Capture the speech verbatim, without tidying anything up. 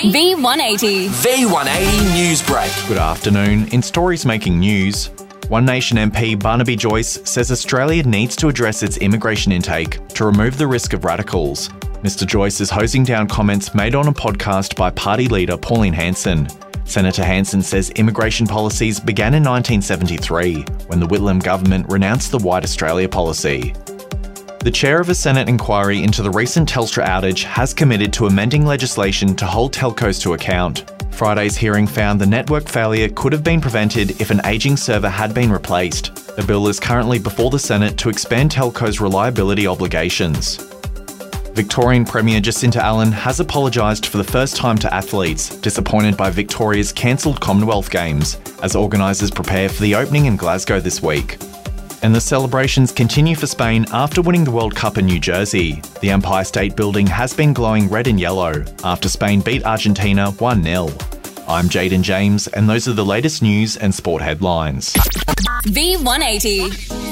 V one eighty. V one eighty News Break. Good afternoon. In stories making news, One Nation M P Barnaby Joyce says Australia needs to address its immigration intake to remove the risk of radicals. Mister Joyce is hosing down comments made on a podcast by party leader Pauline Hanson. Senator Hanson says immigration policies began in nineteen seventy-three, when the Whitlam government renounced the White Australia policy. The chair of a Senate inquiry into the recent Telstra outage has committed to amending legislation to hold telcos to account. Friday's hearing found the network failure could have been prevented if an ageing server had been replaced. The bill is currently before the Senate to expand telcos' reliability obligations. Victorian Premier Jacinta Allen has apologised for the first time to athletes, disappointed by Victoria's cancelled Commonwealth Games, as organisers prepare for the opening in Glasgow this week. And the celebrations continue for Spain after winning the World Cup in New Jersey. The Empire State Building has been glowing red and yellow after Spain beat Argentina one nil. I'm Jaden James, and those are the latest news and sport headlines. V one eighty.